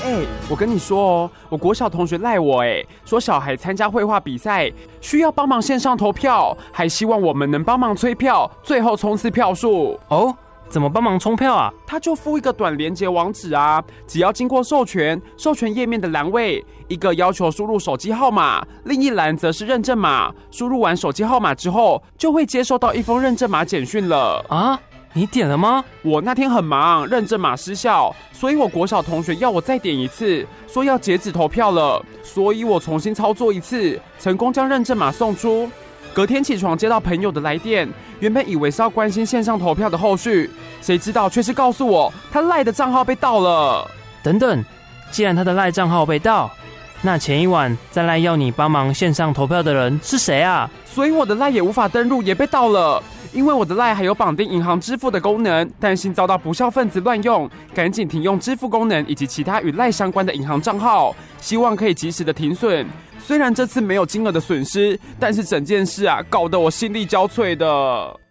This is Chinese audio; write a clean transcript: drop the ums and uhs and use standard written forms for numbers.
我跟你说哦，我国小同学赖我说小孩参加绘画比赛需要帮忙线上投票，还希望我们能帮忙催票，最后冲刺票数。 哦，怎么帮忙冲票啊？ 他就附一个短连结网址啊，只要经过授权页面的栏位，一个要求输入手机号码，另一栏则是认证码。输入完手机号码之后，就会接收到一封认证码简讯了。 啊？你点了吗？ 我那天很忙，认证码失效，所以我国小同学要我再点一次，说要截止投票了，所以我重新操作一次，成功将认证码送出。隔天起床接到朋友的来电，原本以为是要关心线上投票的后续，谁知道却是告诉我他赖的账号被盗了。 等等，既然他的赖账号被盗，那前一晚在赖要你帮忙线上投票的人是谁啊？ 所以我的赖也无法登入，也被盗了。因为我的赖还有绑定银行支付的功能，担心遭到不肖分子乱用，赶紧停用支付功能以及其他与赖相关的银行账号，希望可以及时的停损。虽然这次没有金额的损失，但是整件事啊，搞得我心力交瘁的。